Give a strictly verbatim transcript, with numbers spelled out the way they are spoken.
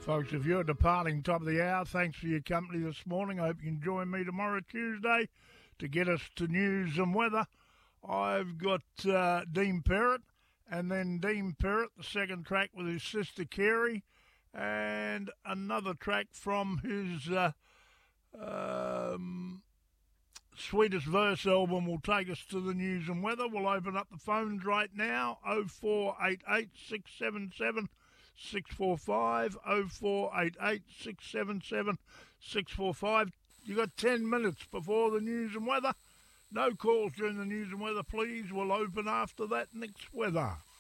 Folks, if you're departing top of the hour, thanks for your company this morning. I hope you can join me tomorrow, Tuesday, to get us to news and weather. I've got uh, Dean Perrott, and then Dean Perrott, the second track with his sister Carey, and another track from his uh, um, Sweetest Verse album will take us to the news and weather. We'll open up the phones right now, oh four eight eight, six seven seven, six four five, oh four eight eight, six seven seven, six four five. You got ten minutes before the news and weather. No calls during the news and weather, please. We'll open after that next weather.